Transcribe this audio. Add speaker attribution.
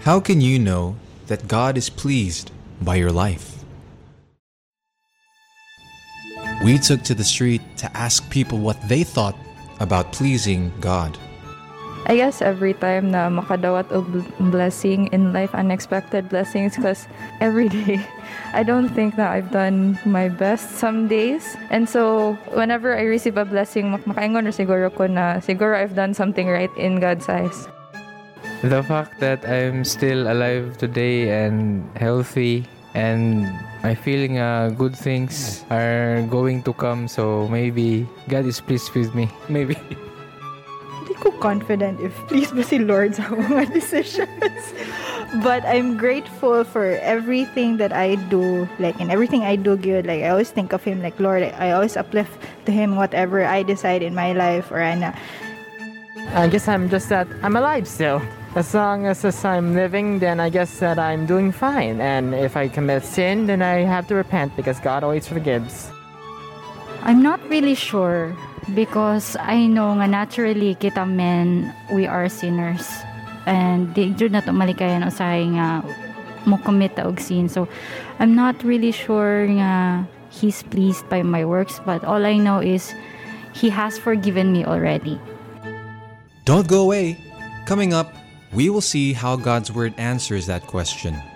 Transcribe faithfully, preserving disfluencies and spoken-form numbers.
Speaker 1: How can you know that God is pleased by your life? We took to the street to ask people what they thought about pleasing God.
Speaker 2: I guess every time na makadawat og blessing in life, unexpected blessings, because every day, I don't think that I've done my best some days. And so, whenever I receive a blessing, mak- makaingon na siguro ko na siguro I've done something right in God's eyes.
Speaker 3: The fact that I'm still alive today and healthy and my feeling uh, good things are going to come, so maybe God is pleased with me. Maybe.
Speaker 4: Hindi ko confident if please ba si Lord sa mga decisions. But I'm grateful for everything that I do. Like, in everything I do good, like, I always think of Him like, Lord, I always uplift to Him whatever I decide in my life. Or ana.
Speaker 5: I guess I'm just that I'm alive still. As long as, as I'm living, then I guess that I'm doing fine. And if I commit sin, then I have to repent because God always forgives.
Speaker 6: I'm not really sure because I know nga naturally kita men, we are sinners. And di jud na to malikayan usahay nga mo commit og sin. So I'm not really sure nga He's pleased by my works, but all I know is He has forgiven me already.
Speaker 1: Don't go away. Coming up, we will see how God's Word answers that question.